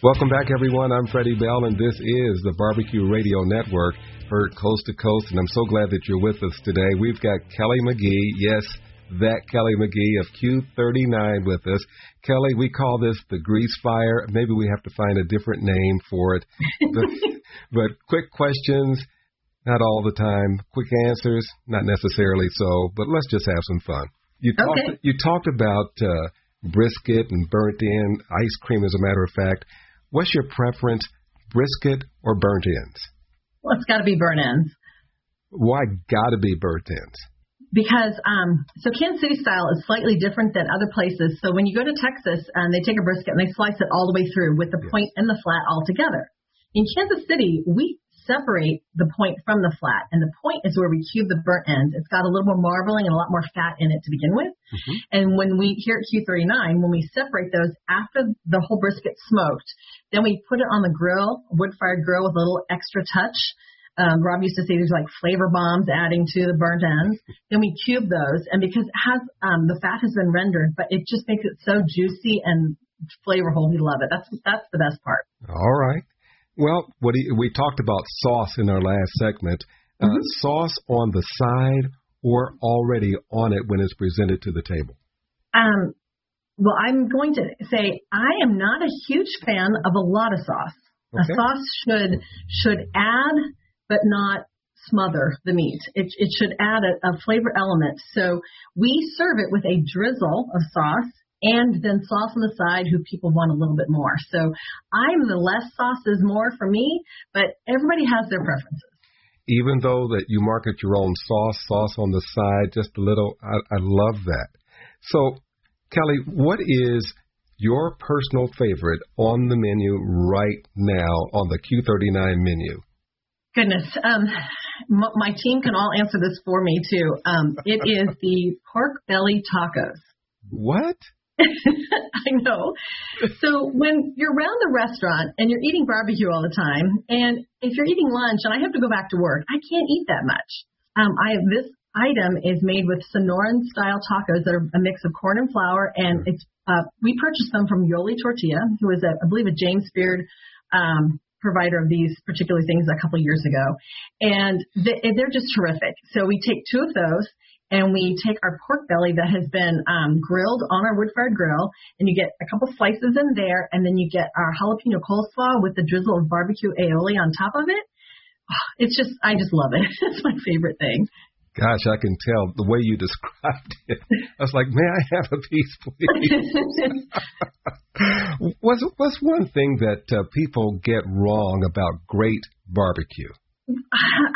Welcome back, everyone. I'm Freddie Bell, and this is the Barbecue Radio Network, heard coast to coast, and I'm so glad that you're with us today. We've got Kelly McGee, yes, that Kelly McGee of Q39 with us. Kelly, we call this the grease fire. Maybe we have to find a different name for it. But quick questions, not all the time. Quick answers, not necessarily so, but let's just have some fun. You talked about brisket and burnt-in ice cream, as a matter of fact. What's your preference, brisket or burnt ends? Well, it's got to be burnt ends. Why got to be burnt ends? Because so Kansas City style is slightly different than other places. So when you go to Texas, they take a brisket and they slice it all the way through with the point and the flat all together. In Kansas City, we separate the point from the flat, and the point is where we cube the burnt ends. It's got a little more marbling and a lot more fat in it to begin with. Mm-hmm. And when we, here at Q39, when we separate those after the whole brisket smoked, then we put it on the grill, wood-fired grill with a little extra touch. Rob used to say there's like flavor bombs adding to the burnt ends. Then we cube those, and because it has the fat has been rendered, but it just makes it so juicy and flavorful. We love it. That's the best part. All right. Well, we talked about sauce in our last segment. Sauce on the side or already on it when it's presented to the table? Well, I'm going to say I am not a huge fan of a lot of sauce. Okay. A sauce should add but not smother the meat. It should add a flavor element. So we serve it with a drizzle of sauce, and then sauce on the side who people want a little bit more. So I'm the less sauce is more for me, but everybody has their preferences. Even though that you market your own sauce on the side, just a little, I love that. So, Kelly, what is your personal favorite on the menu right now on the Q39 menu? Goodness, my team can all answer this for me, too. It is the pork belly tacos. What? I know. So when you're around the restaurant and you're eating barbecue all the time, and if you're eating lunch and I have to go back to work, I can't eat that much. This item is made with Sonoran-style tacos that are a mix of corn and flour, and it's we purchased them from Yoli Tortilla, who is, I believe, a James Beard provider of these particular things a couple years ago. And they're just terrific. So we take two of those, and we take our pork belly that has been grilled on our wood-fired grill, and you get a couple slices in there, and then you get our jalapeno coleslaw with the drizzle of barbecue aioli on top of it. I just love it. It's my favorite thing. Gosh, I can tell the way you described it. I was like, may I have a piece, please? What's one thing that people get wrong about great barbecue?